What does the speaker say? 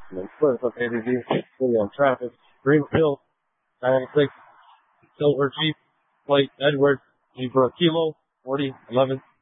And then split up ABV, fully on traffic. Greenfield, 996, Silver Jeep, Plate Edward, G for a kilo, 40, 11.